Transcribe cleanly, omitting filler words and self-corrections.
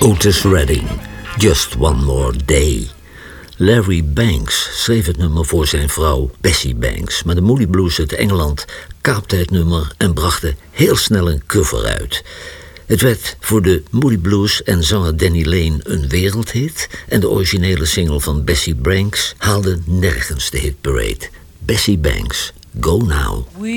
Otis Redding, Just One More Day. Larry Banks schreef het nummer voor zijn vrouw Bessie Banks, maar de Moody Blues uit Engeland kaapte het nummer en brachten heel snel een cover uit. Het werd voor de Moody Blues en zanger Danny Lane een wereldhit en de originele single van Bessie Banks haalde nergens de hitparade. Bessie Banks, Go Now.